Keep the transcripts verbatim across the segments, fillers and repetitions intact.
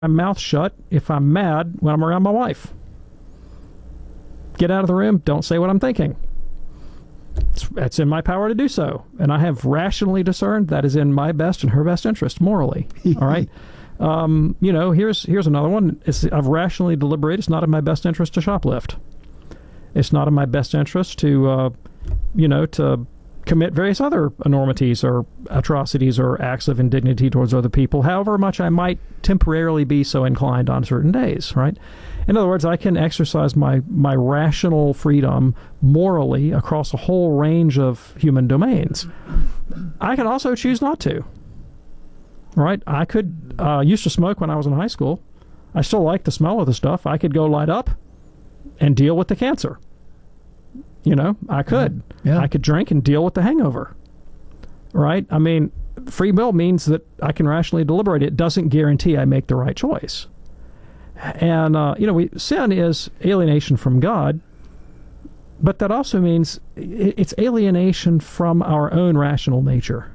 my mouth shut if I'm mad when I'm around my wife. Get out of the room. Don't say what I'm thinking. It's, it's in my power to do so. And I have rationally discerned that is in my best and her best interest, morally. All right? Um, you know, here's here's another one. It's, I've rationally deliberated. It's not in my best interest to shoplift. It's not in my best interest to, uh, you know, to commit various other enormities or atrocities or acts of indignity towards other people, however much I might temporarily be so inclined on certain days, right? In other words, I can exercise my, my rational freedom morally across a whole range of human domains. I can also choose not to, right? I could, uh, used to smoke when I was in high school. I still like the smell of the stuff. I could go light up and deal with the cancer. You know, I could. Yeah. I could drink and deal with the hangover. Right? I mean, free will means that I can rationally deliberate. It doesn't guarantee I make the right choice. And, uh, you know, we, sin is alienation from God, but that also means it's alienation from our own rational nature.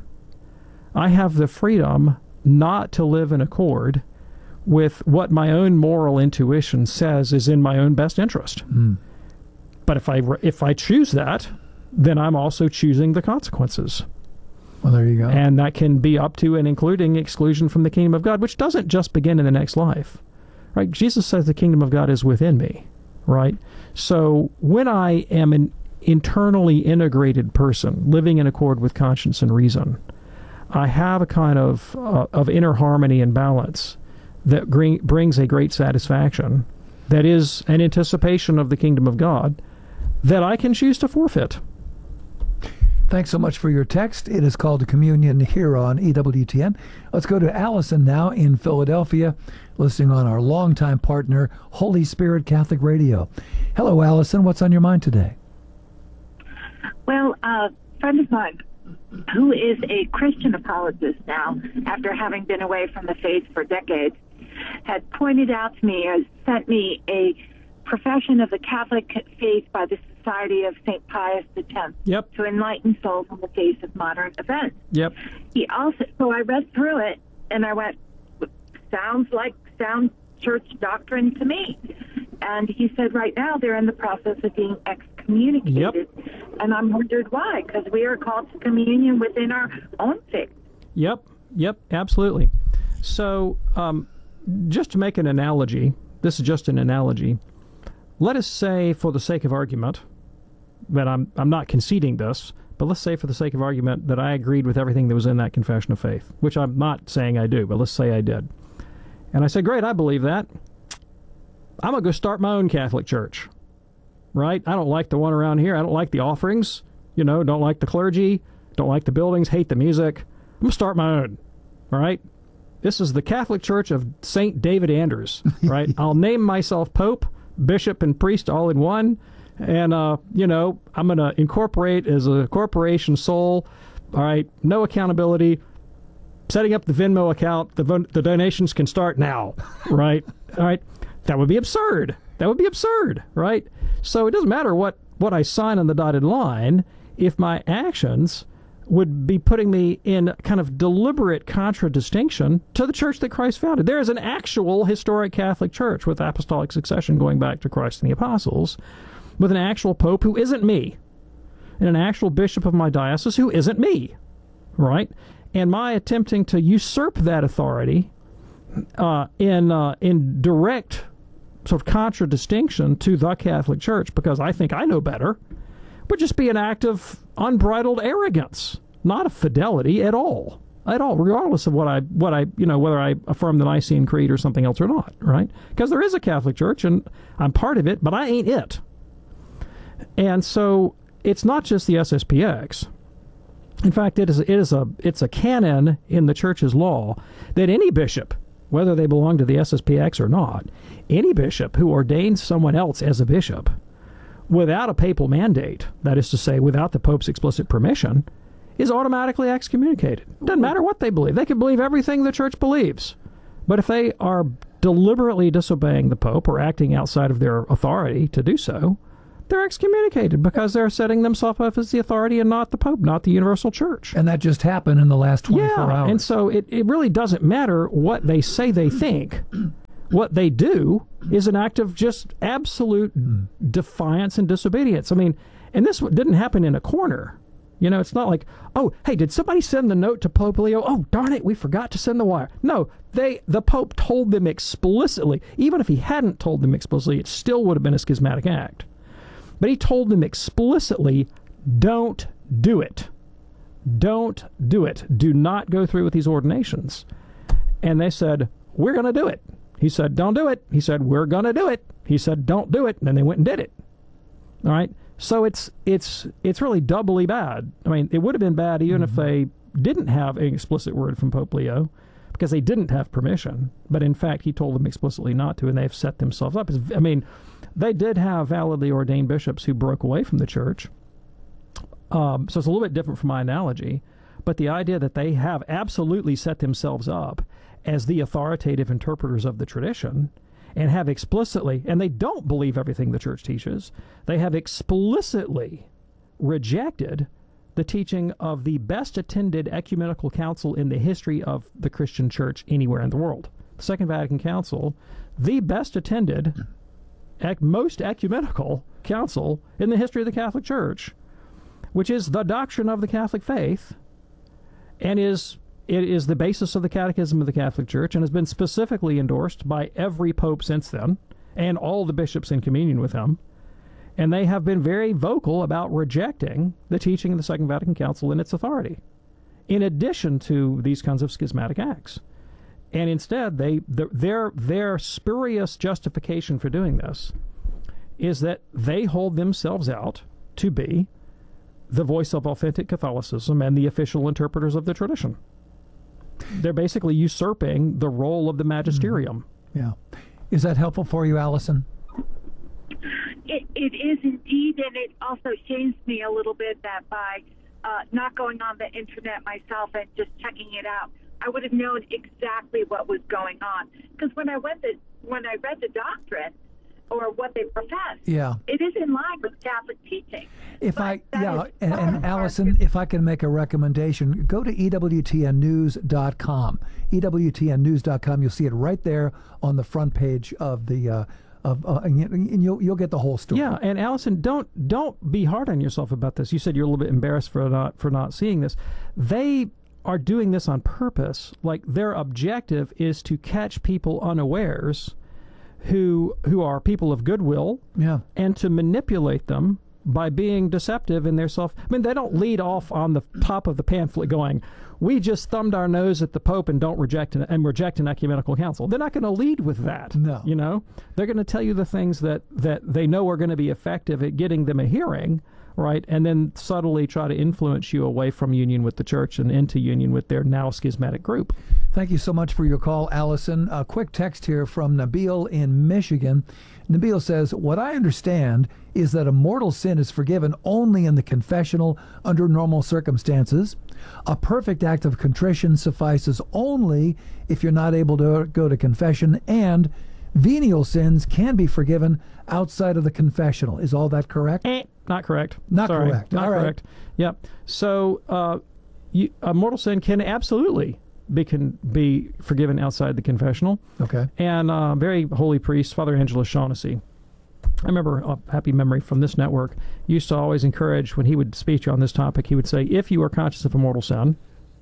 I have the freedom not to live in accord with what my own moral intuition says is in my own best interest. Mm. But if I if I choose that, then I'm also choosing the consequences. Well, there you go. And that can be up to and including exclusion from the kingdom of God, which doesn't just begin in the next life. Right? Jesus says the kingdom of God is within me. Right? So when I am an internally integrated person, living in accord with conscience and reason, I have a kind of uh, of inner harmony and balance that bring, brings a great satisfaction that is an anticipation of the kingdom of God that I can choose to forfeit. Thanks so much for your text. It is called Communion here on E W T N. Let's go to Allison now in Philadelphia, listening on our longtime partner, Holy Spirit Catholic Radio. Hello, Allison. What's on your mind today? Well, a friend of mine who is a Christian apologist now, after having been away from the faith for decades, had pointed out to me, has sent me a profession of the Catholic faith by the Society of Saint Pius X Yep. to enlighten souls on the face of modern events. Yep. He also, so I read through it and I went, sounds like sound church doctrine to me. And he said right now they're in the process of being excommunicated. Yep. And I'm wondered why, because we are called to communion within our own faith. Yep. Yep. Absolutely. So, um, just to make an analogy, this is just an analogy. Let us say, for the sake of argument, that I'm I'm not conceding this, but let's say for the sake of argument that I agreed with everything that was in that confession of faith, which I'm not saying I do, but let's say I did. And I said, great, I believe that. I'm going to go start my own Catholic church, right? I don't like the one around here. I don't like the offerings, you know, don't like the clergy, don't like the buildings, hate the music. I'm going to start my own, all right? This is the Catholic Church of Saint David Anders, right? I'll name myself Pope, Bishop, and Priest all in one. And, uh, you know, I'm going to incorporate as a corporation soul, all right, no accountability, setting up the Venmo account, the, the donations can start now, right? All right, that would be absurd. That would be absurd, right? So it doesn't matter what, what I sign on the dotted line if my actions would be putting me in kind of deliberate contradistinction to the church that Christ founded. There is an actual historic Catholic church with apostolic succession going back to Christ and the apostles, with an actual pope who isn't me, and an actual bishop of my diocese who isn't me, right? And my attempting to usurp that authority uh, in uh, in direct sort of contradistinction to the Catholic Church because I think I know better would just be an act of unbridled arrogance, not of fidelity at all, at all, regardless of what I, what I, you know, whether I affirm the Nicene Creed or something else or not, right? Because there is a Catholic Church, and I'm part of it, but I ain't it. And so it's not just the S S P X. In fact, it is, it is a, it's a canon in the Church's law that any bishop, whether they belong to the S S P X or not, any bishop who ordains someone else as a bishop without a papal mandate, that is to say, without the Pope's explicit permission, is automatically excommunicated. Doesn't matter what they believe. They can believe everything the Church believes. But if they are deliberately disobeying the Pope or acting outside of their authority to do so, They're excommunicated because they're setting themselves up as the authority and not the Pope, not the universal church. And that just happened in the last twenty-four yeah, hours. And so it, it really doesn't matter what they say they think. What they do is an act of just absolute mm. defiance and disobedience. I mean, and this didn't happen in a corner. You know, it's not like, oh, hey, did somebody send the note to Pope Leo? Oh, darn it, we forgot to send the wire. No, they the Pope told them explicitly. Even if he hadn't told them explicitly, it still would have been a schismatic act. But he told them explicitly, don't do it. Don't do it. Do not go through with these ordinations. And they said, we're going to do it. He said, don't do it. He said, we're going to do it. He said, don't do it. And then they went and did it. All right? So it's it's it's really doubly bad. I mean, it would have been bad even mm-hmm. if they didn't have an explicit word from Pope Leo, because they didn't have permission. But in fact, he told them explicitly not to, and they've set themselves up. I mean, they did have validly ordained bishops who broke away from the church. Um, so it's a little bit different from my analogy. But the idea that they have absolutely set themselves up as the authoritative interpreters of the tradition, and have explicitly, and they don't believe everything the church teaches, they have explicitly rejected the teaching of the best attended ecumenical council in the history of the Christian church anywhere in the world. The Second Vatican Council, the best attended, ec- most ecumenical council in the history of the Catholic Church, which is the doctrine of the Catholic faith, and is It is the basis of the Catechism of the Catholic Church and has been specifically endorsed by every pope since then and all the bishops in communion with him. And they have been very vocal about rejecting the teaching of the Second Vatican Council and its authority, in addition to these kinds of schismatic acts. And instead, they the, their their spurious justification for doing this is that they hold themselves out to be the voice of authentic Catholicism and the official interpreters of the tradition. They're basically usurping the role of the magisterium. Yeah. Is that helpful for you, Allison? It, it is indeed, and it also shames me a little bit that by uh, not going on the internet myself and just checking it out, I would have known exactly what was going on. Because when I read the when I read the doctrine, or what they profess, yeah, it is in line with Catholic teaching. If but I, yeah, and, so and Allison, if I can make a recommendation, go to E W T N news dot com. E W T N news dot com, you'll see it right there on the front page of the, uh, of, uh, and you'll you'll get the whole story. Yeah, and Allison, don't don't be hard on yourself about this. You said you're a little bit embarrassed for not for not seeing this. They are doing this on purpose. Like, their objective is to catch people unawares who who are people of goodwill, yeah, and to manipulate them by being deceptive in their self. I mean, they don't lead off on the top of the pamphlet going, we just thumbed our nose at the Pope and don't reject an, and reject an ecumenical council. They're not going to lead with that. No. You know? They're going to tell you the things that, that they know are going to be effective at getting them a hearing, right? And then subtly try to influence you away from union with the church and into union with their now schismatic group. Thank you so much for your call, Allison. A quick text here from Nabil in Michigan. Nabil says, what I understand is that a mortal sin is forgiven only in the confessional under normal circumstances. A perfect act of contrition suffices only if you're not able to go to confession, and venial sins can be forgiven outside of the confessional. Is all that correct? Eh, not correct. Not Sorry, correct. Not all correct. Right. Yep. So uh, you, a mortal sin can absolutely be can be forgiven outside the confessional. Okay. And uh, very holy priest, Father Angelo Shaughnessy, I remember a happy memory from this network, used to always encourage, when he would speak on this topic, he would say, if you are conscious of a mortal sin,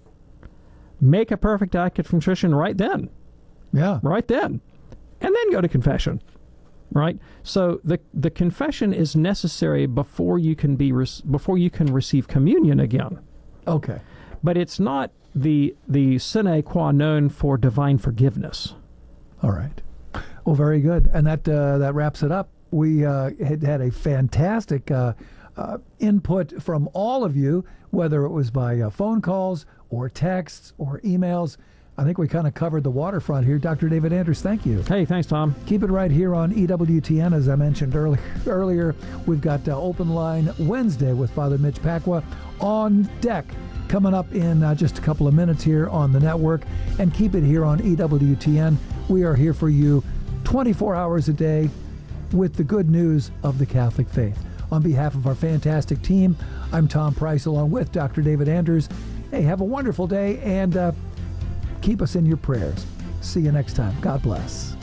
make a perfect act of contrition right then. Yeah. Right then. And then go to confession. Right? So the the confession is necessary before you can be re- before you can receive communion again. Okay. But it's not the the sine qua non for divine forgiveness. All right. Well, very good. And that uh, that wraps it up. We uh, had had a fantastic uh, uh, input from all of you, whether it was by uh, phone calls or texts or emails. I think we kind of covered the waterfront here. Doctor David Anders, thank you. Hey, thanks, Tom. Keep it right here on E W T N. As I mentioned earlier, earlier we've got uh, Open Line Wednesday with Father Mitch Pacwa on deck, coming up in uh, just a couple of minutes here on the network. And keep it here on E W T N. We are here for you twenty-four hours a day with the good news of the Catholic faith. On behalf of our fantastic team, I'm Tom Price along with Doctor David Anders. Hey, have a wonderful day and uh, keep us in your prayers. See you next time. God bless.